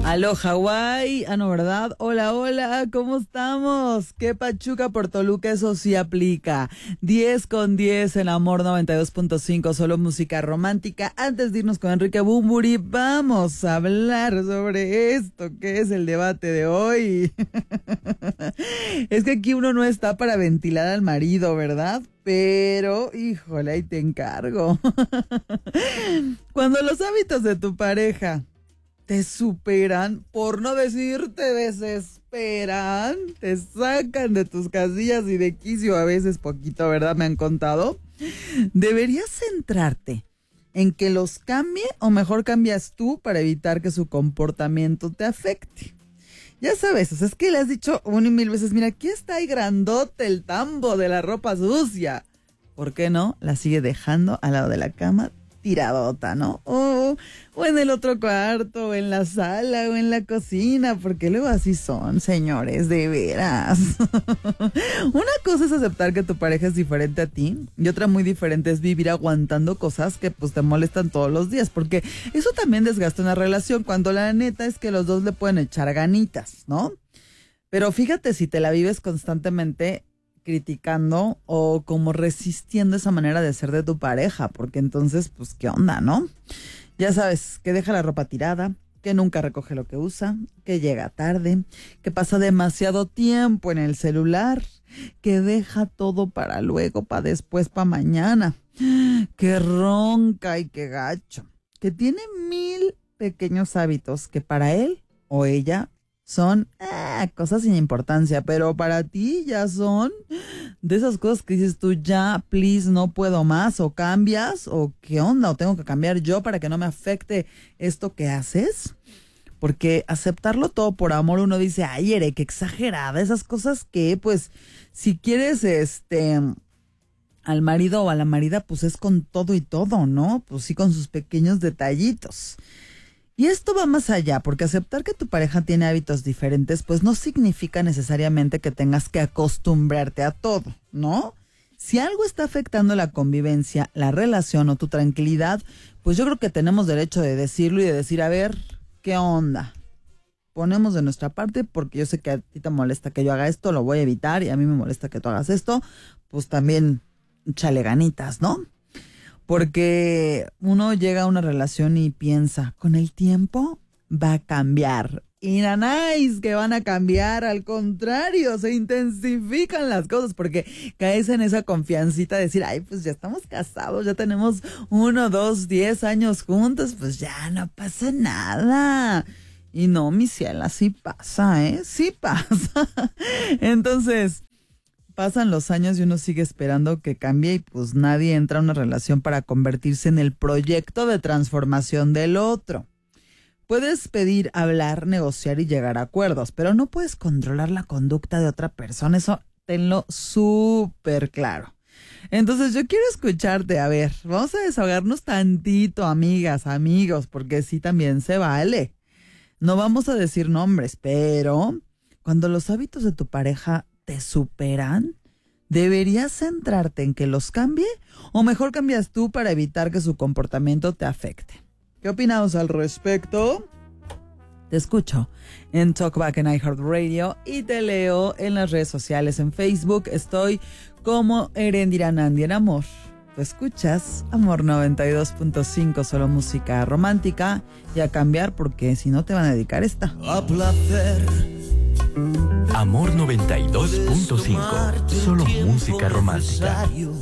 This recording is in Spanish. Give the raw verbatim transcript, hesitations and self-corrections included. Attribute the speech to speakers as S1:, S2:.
S1: Aló, Hawái. Ah, no, ¿verdad? Hola, hola, ¿cómo estamos? ¿Qué Pachuca por Toluca? Eso sí aplica. diez con diez en Amor noventa y dos punto cinco, solo música romántica. Antes de irnos con Enrique Bunbury, vamos a hablar sobre esto, que es el debate de hoy. Es que aquí uno no está para ventilar al marido, ¿verdad? Pero, híjole, ahí te encargo. Cuando los hábitos de tu pareja te superan, por no decir te desesperan, te sacan de tus casillas y de quicio a veces poquito, ¿verdad? Me han contado. Deberías centrarte en que los cambie o mejor cambias tú para evitar que su comportamiento te afecte. Ya sabes, o sea, es que le has dicho una y mil veces, mira, aquí está ahí grandote el tambo de la ropa sucia. ¿Por qué no? La sigue dejando al lado de la cama, tiradota, ¿no? O, o en el otro cuarto, o en la sala, o en la cocina, porque luego así son, señores, de veras. Una cosa es aceptar que tu pareja es diferente a ti, y otra muy diferente es vivir aguantando cosas que pues te molestan todos los días, porque eso también desgasta una relación, cuando la neta es que los dos le pueden echar ganitas, ¿no? Pero fíjate si te la vives constantemente criticando o como resistiendo esa manera de ser de tu pareja, porque entonces, pues, ¿qué onda, no? Ya sabes, que deja la ropa tirada, que nunca recoge lo que usa, que llega tarde, que pasa demasiado tiempo en el celular, que deja todo para luego, para después, para mañana, que ronca y que gacho, que tiene mil pequeños hábitos que para él o ella son ah, cosas sin importancia, pero para ti ya son de esas cosas que dices tú, ya, please, no puedo más, o cambias, o qué onda, o tengo que cambiar yo para que no me afecte esto que haces. Porque aceptarlo todo por amor, uno dice, ay, Ere, qué exagerada, esas cosas que, pues, si quieres, este, al marido o a la marida, pues es con todo y todo, ¿no? Pues sí, con sus pequeños detallitos. Y esto va más allá, porque aceptar que tu pareja tiene hábitos diferentes, pues no significa necesariamente que tengas que acostumbrarte a todo, ¿no? Si algo está afectando la convivencia, la relación o tu tranquilidad, pues yo creo que tenemos derecho de decirlo y de decir, a ver, ¿qué onda? Ponemos de nuestra parte, porque yo sé que a ti te molesta que yo haga esto, lo voy a evitar, y a mí me molesta que tú hagas esto, pues también chale ganitas, ¿no? Porque uno llega a una relación y piensa, con el tiempo va a cambiar. Y nanáis que van a cambiar, al contrario, se intensifican las cosas porque caes en esa confiancita de decir, ay, pues ya estamos casados, ya tenemos uno, dos, diez años juntos, pues ya no pasa nada. Y no, mi ciela, sí pasa, ¿eh? Sí pasa. Entonces, pasan los años y uno sigue esperando que cambie y pues nadie entra a una relación para convertirse en el proyecto de transformación del otro. Puedes pedir, hablar, negociar y llegar a acuerdos, pero no puedes controlar la conducta de otra persona, eso tenlo súper claro. Entonces yo quiero escucharte, a ver, vamos a desahogarnos tantito, amigas, amigos, porque sí también se vale. No vamos a decir nombres, pero cuando los hábitos de tu pareja te superan, ¿deberías centrarte en que los cambie o mejor cambias tú para evitar que su comportamiento te afecte? ¿Qué opinamos al respecto? Te escucho en Talkback en iHeartRadio y te leo en las redes sociales. En Facebook estoy como Erendira Nandi en Amor. Tú escuchas Amor noventa y dos punto cinco, solo música romántica, y a cambiar porque si no te van a dedicar esta.
S2: A placer.
S3: Amor noventa y dos punto cinco, solo música romántica.